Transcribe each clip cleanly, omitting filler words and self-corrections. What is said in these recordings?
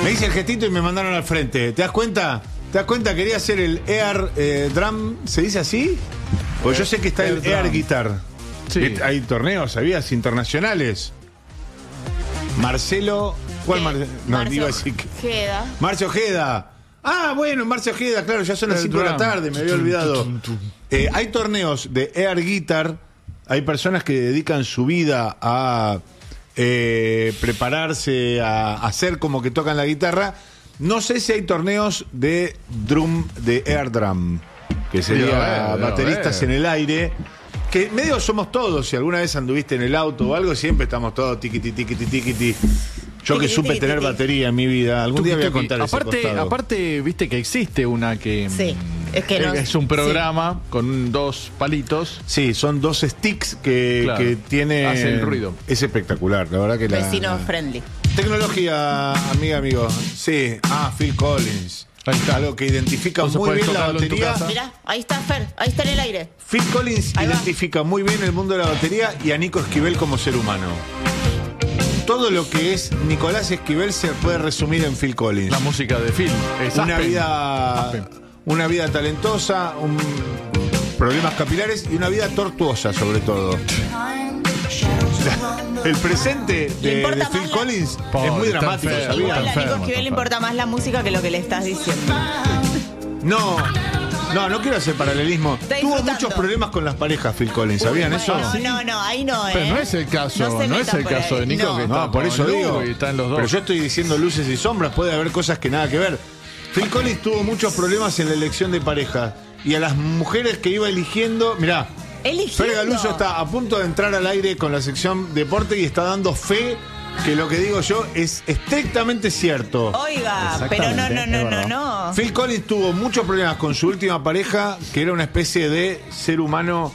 Me hice el gestito y me mandaron al frente. ¿Te das cuenta? ¿Te das cuenta? Quería hacer el Air Drum. ¿Se dice así? Pues yo sé que está el Air Guitar. Sí. Hay torneos, ¿sabías? Internacionales. Marcelo. ¿Cuál Marcelo? No, iba a decir que. Ojeda. Marcio Ojeda. Ah, bueno, Marcio Ojeda, claro, ya son las 5 de la tarde, me había olvidado. Hay torneos de Air Guitar. Hay personas que dedican su vida a prepararse, a hacer como que tocan la guitarra. No sé si hay torneos de drum, de Air Drum, que sería bateristas en el aire. Que medio somos todos. Si alguna vez anduviste en el auto o algo, siempre estamos todos tiquiti, tiquiti, tiquiti. Yo que supe tener batería en mi vida. Algún día voy a contar ese costado. Aparte, viste que existe una que... Sí, es que no, es un programa con 2 palitos. Sí, son 2 sticks que tiene... Hacen ruido. Es espectacular, la verdad que vecino friendly. Tecnología, amigo. Sí, Phil Collins. Ahí está. Algo que identifica muy bien la batería. Mirá, ahí está Fer, ahí está en el aire. Phil Collins identifica muy bien el mundo de la batería y a Nico Esquivel como ser humano. Todo lo que es Nicolás Esquivel se puede resumir en Phil Collins. La música de Phil. Una vida talentosa, problemas capilares y una vida tortuosa sobre todo. El presente de Phil Collins es muy dramático, ¿sabías? Igual a Nico Esquivel le importa más la música que lo que le estás diciendo. No quiero hacer paralelismo. Tuvo muchos problemas con las parejas, Phil Collins, ¿sabían eso? No, ahí no, Pero no es el caso, no es el caso de Nico que está por eso digo. Y están los dos. Pero yo estoy diciendo luces y sombras, puede haber cosas que nada que ver. Phil Collins tuvo muchos problemas en la elección de pareja. Y a las mujeres que iba eligiendo, mirá, Fer Galuso está a punto de entrar al aire con la sección deporte y está dando fe que lo que digo yo es estrictamente cierto. Oiga, pero no. Phil Collins tuvo muchos problemas con su última pareja, que era una especie de ser humano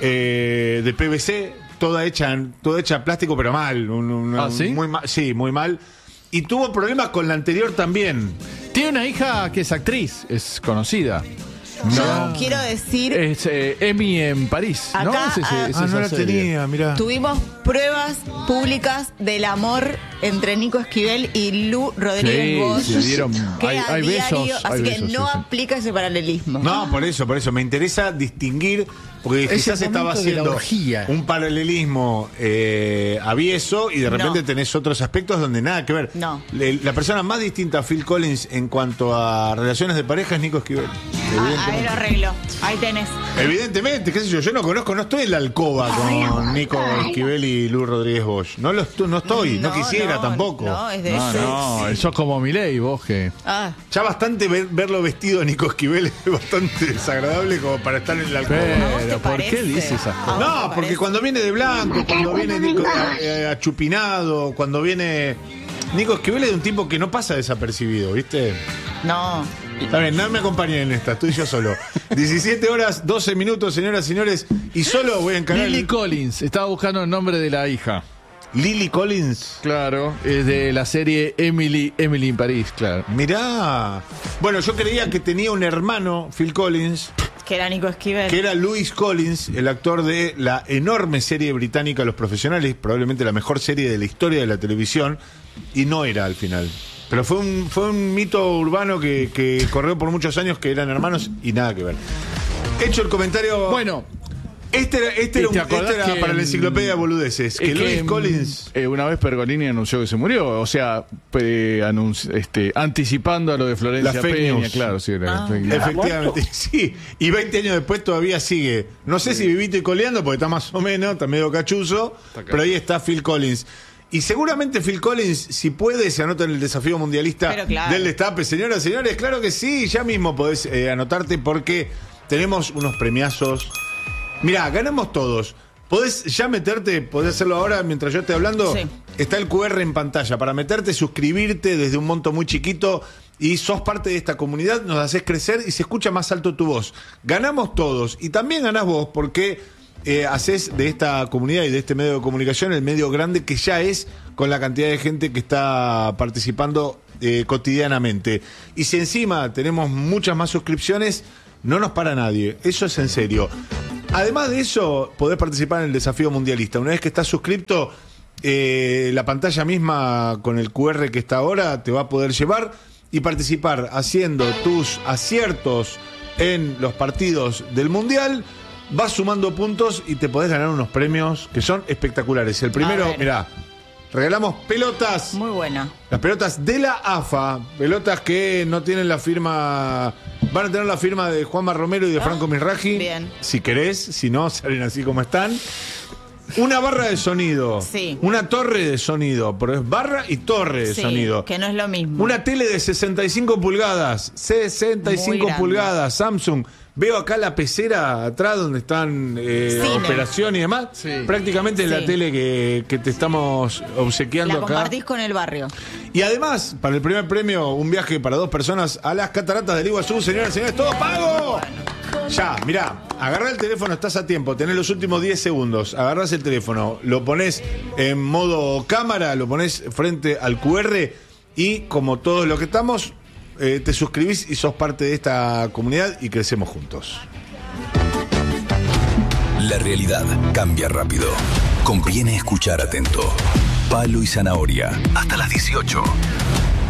de PVC, toda hecha plástico, pero mal. ¿Sí? Muy mal, sí, muy mal. Y tuvo problemas con la anterior también. Tiene una hija que es actriz, es conocida. Yo quiero decir... Es Emmy en París, ¿no? Acá, no la tenía, mirá. Tuvimos pruebas públicas del amor entre Nico Esquivel y Lu Rodríguez Bosch. Se dieron, hay besos. Así que no aplica ese paralelismo. No, por eso. Me interesa distinguir, porque quizás estaba haciendo un paralelismo avieso y de repente tenés otros aspectos donde nada que ver. No. La persona más distinta a Phil Collins en cuanto a relaciones de pareja es Nico Esquivel. Ahí lo arreglo. Ahí tenés. Evidentemente, qué sé yo no conozco, no estoy en la alcoba con Nico Esquivel y Lu Rodríguez Bosch. No estoy, no quisiera tampoco. No, es de eso es como Milei, vos que... Ya bastante verlo vestido a Nico Esquivel es bastante desagradable como para estar en la alcoba. Pero, ¿por qué dices esas cosas? No, porque cuando viene de blanco, cuando viene achupinado, cuando viene... Nico Esquivel es de un tipo que no pasa desapercibido, ¿viste? No. Está bien, no me acompañen en esta, estoy yo solo. 17 horas, 12 minutos, señoras y señores, y solo voy a encargar... Lily Collins, estaba buscando el nombre de la hija. Lily Collins. Claro, es de la serie Emily en París, claro. Mirá. Bueno, yo creía que tenía un hermano, Phil Collins, que era Nico Esquivel, que era Louis Collins, el actor de la enorme serie británica Los Profesionales, probablemente la mejor serie de la historia de la televisión, y no era al final. Pero fue un mito urbano que corrió por muchos años, que eran hermanos y nada que ver. Hecho el comentario... Bueno... Este era para la enciclopedia de boludeces. Que Louis Collins... una vez Pergolini anunció que se murió. O sea, anticipando a lo de Florencia Peña. News. Claro, sí. Efectivamente, sí. Y 20 años después todavía sigue. No sé si vivito y coleando, porque está más o menos, está medio cachuzo. Pero ahí está Phil Collins. Y seguramente Phil Collins, si puede, se anota en el desafío mundialista del Destape. Señoras y señores, claro que sí. Ya mismo podés anotarte porque tenemos unos premiazos. Mirá, ganamos todos. Podés ya meterte, podés hacerlo ahora mientras yo esté hablando. Sí. Está el QR en pantalla para meterte, suscribirte desde un monto muy chiquito y sos parte de esta comunidad, nos haces crecer y se escucha más alto tu voz. Ganamos todos y también ganás vos porque haces de esta comunidad y de este medio de comunicación el medio grande que ya es con la cantidad de gente que está participando cotidianamente. Y si encima tenemos muchas más suscripciones, no nos para nadie. Eso es en serio. Además de eso, podés participar en el desafío mundialista. Una vez que estás suscripto, la pantalla misma con el QR que está ahora te va a poder llevar y participar haciendo tus aciertos en los partidos del Mundial. Vas sumando puntos y te podés ganar unos premios que son espectaculares. El primero, mirá, regalamos pelotas. Muy buena. Las pelotas de la AFA, pelotas que no tienen la firma, van a tener la firma de Juanma Romero y de Franco Misraji. Bien. Si querés, si no, salen así como están. Una barra de sonido. Sí. Una torre de sonido, pero es barra y torre de sonido. Que no es lo mismo. Una tele de 65 pulgadas. 65 pulgadas, Samsung. Veo acá la pecera atrás donde están operación y demás. Sí. Prácticamente es la tele que te estamos obsequiando la acá. compartís con el barrio. Y además, para el primer premio, un viaje para 2 personas a las cataratas del Iguazú. Señoras y señores, todo pago. Ya, mirá, agarrá el teléfono, estás a tiempo, tenés los últimos 10 segundos, agarrás el teléfono, lo ponés en modo cámara, lo ponés frente al QR y como todos los que estamos, te suscribís y sos parte de esta comunidad y crecemos juntos. La realidad cambia rápido. Conviene escuchar atento. Palo y zanahoria, hasta las 18.